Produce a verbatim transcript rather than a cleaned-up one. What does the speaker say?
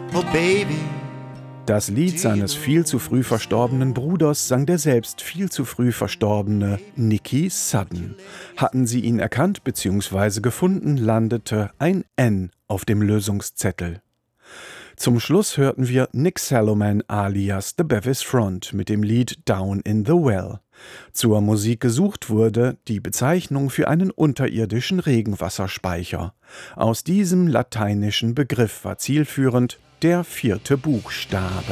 oh baby. Das Lied seines viel zu früh verstorbenen Bruders sang der selbst viel zu früh verstorbene Nicky Sudden. Hatten sie ihn erkannt bzw. gefunden, landete ein N auf dem Lösungszettel. Zum Schluss hörten wir Nick Salomon alias The Bevis Front mit dem Lied Down in the Well. Zur Musik gesucht wurde die Bezeichnung für einen unterirdischen Regenwasserspeicher. Aus diesem lateinischen Begriff war zielführend der vierte Buchstabe.